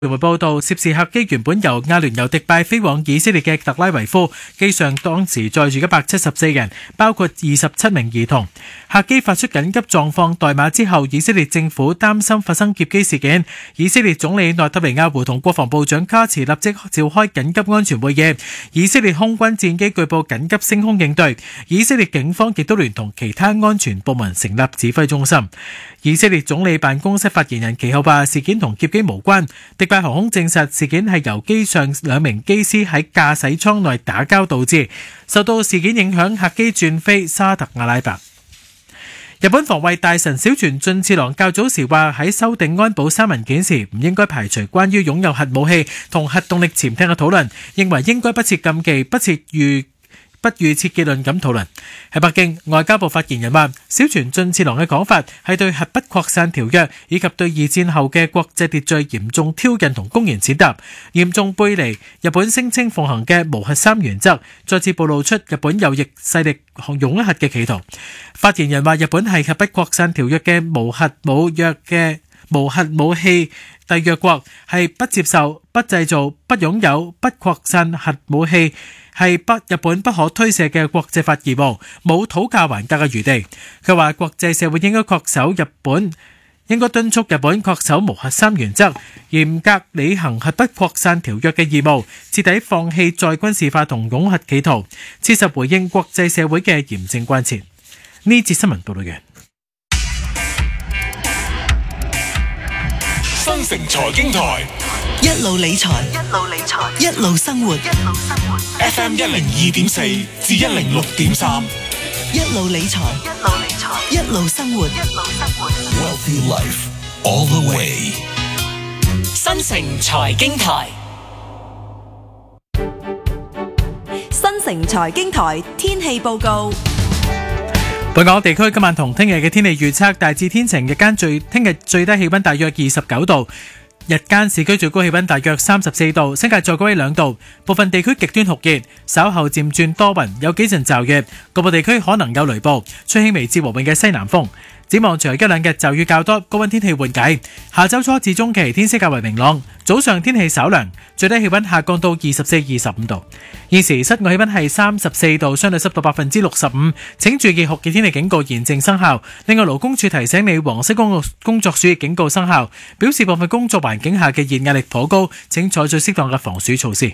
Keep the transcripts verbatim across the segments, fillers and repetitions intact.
傳媒報道，涉事客機原本由阿聯酋迪拜飛往以色列嘅特拉維夫，機上當時載住一百七十四人，包括二十七名兒童。客機發出緊急狀況代碼之後，以色列政府擔心發生劫機事件。以色列總理內塔尼亞胡同國防部長卡茨立即召開緊急安全會議。以色列空軍戰機據報緊急升空應對，以色列警方亦都聯同其他安全部門成立指揮中心。以色列總理辦公室發言人其後話，事件同劫機無關。迪拜航空證實事件係由機上兩名機師喺駕駛艙內打交導致，受到事件影響，客機轉飛沙特阿拉伯。日本防衛大臣小泉進次郎較早時話，喺修訂安保三文件時唔應該排除關於擁有核武器同核動力潛艇嘅討論，認為應該不設禁忌，不設預不預設結論咁討論。喺北京，外交部發言人話，小泉進次郎嘅講法係對核不擴散條約以及對二戰後嘅國際秩序嚴重挑釁同公然踐踏，嚴重背離日本聲稱奉行嘅無核三原則，再次暴露出日本右翼勢力擁核嘅企圖。發言人話，日本係核不擴散條約嘅無核武約嘅無核武器締約國，係不接受、不製造、不擁有、不擴散核武器，係不日本不可推卸嘅國際法義務，冇討價還價嘅餘地。佢話國際社會應該恪守日本，應該敦促日本恪守無核三原則，嚴格履行核不擴散條約嘅義務，徹底放棄再軍事化同擁核企圖，切實回應國際社會嘅嚴正關切。呢節新聞報道完。 新城財經台一路理財，一路理財，一路生活，一路生活。 F M 一零二點四至一零六點三， 一路理財，一路理財，一路生活，一路生活。 Wealthy Life all the way。 新城財經台， 新城財經台天氣報告。 本港地區今晚同聽日嘅天氣預測大致天晴，日間最聽日最低氣溫大約二十九度，日間市區最高氣溫大約三十四度，新界再高一兩度。部分地區極端酷熱，稍後漸轉多雲，有幾陣驟雨，局部地區可能有雷暴，吹輕微至和緩嘅西南風。展望隨後一兩日驟雨較多，高溫天氣緩解。下周初至中期天色較為明朗，早上天氣稍涼，最低氣溫下降到二十四、二十五度。現時室外氣溫係三十四度，相對濕度百分之六十五。請注意酷熱天氣警告現正生效。另外勞工處提醒你，黃色工工作暑熱警告生效，表示部分工作環境下嘅熱壓力頗高，請採取適當嘅防暑措施。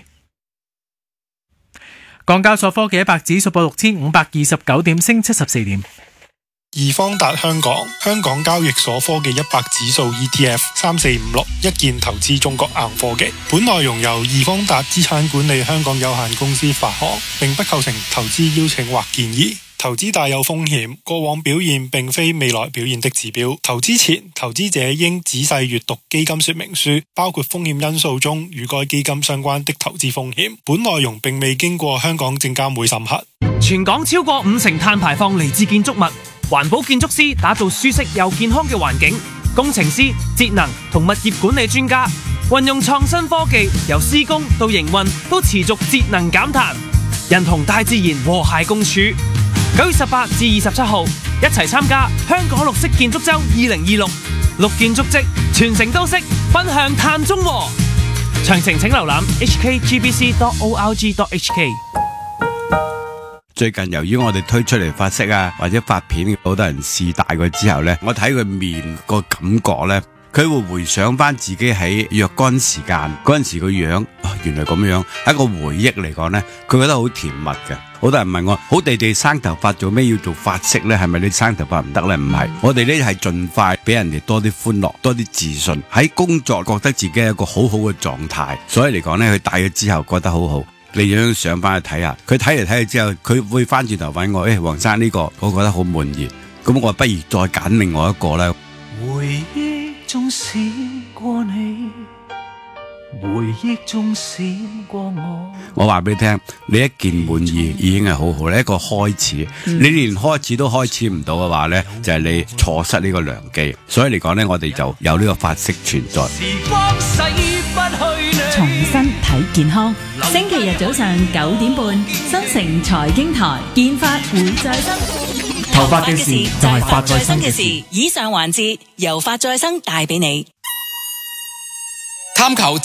港交所科技一百指數報六千五百二十九點，升七十四點。 易方達香港香港交易所科技一百指數 E T F 三四五六一鍵投資中國硬科技。本內容由易方達資產管理香港有限公司發行，並不構成投資邀請或建議。投資大有風險，過往表現並非未來表現的指標。投資前，投資者應仔細閱讀基金說明書，包括風險因素中與該基金相關的投資風險。本內容並未經過香港證監會審核。 全港超過五成碳排放嚟自建築物，環保建築師打造舒適又健康嘅環境，工程師、節能同物業管理專家運用創新科技，由施工到營運都持續節能減碳，人同大自然和諧共處。九月十八至二十七號，一齊參加香港綠色建築周二零二六，綠建築跡，全城都識，分享碳中和。詳情請瀏覽 h k g b c dot org dot h k。 最近由於我哋推出嚟發色啊，或者發片，好多人試戴過之後呢，我睇佢面個感覺呢，佢會回想翻自己喺若干時間嗰陣時個樣，哦，原來咁樣，一個回憶嚟講呢，佢覺得好甜蜜嘅。好多人問我，好地地生頭髮做咩要做發色呢？係咪你生頭髮唔得呢？唔係，我哋呢係盡快俾人哋多啲歡樂，多啲自信，喺工作覺得自己係一個好好嘅狀態，所以嚟講呢，佢戴咗之後覺得好好。你樣上翻去睇下，佢睇嚟睇去之後，佢會翻轉頭問我，誒、欸，黃生呢、這個，我覺得好滿意。咁我不如再揀另外一個啦。 回憶中閃過你，回憶中閃過我。 我話俾你聽，你一件滿意已經係好好啦，一個開始。嗯、你連開始都開始唔到嘅話呢，就係、是、你錯失呢個良機。所以嚟講呢，我哋就有呢個發色存在。 時光洗不去你。 重新睇健康，星期日早上九點半，新城財經台，健髮會再生。 頭髮嘅事就係髮再生嘅事。 以上環節由髮再生帶俾你。 貪求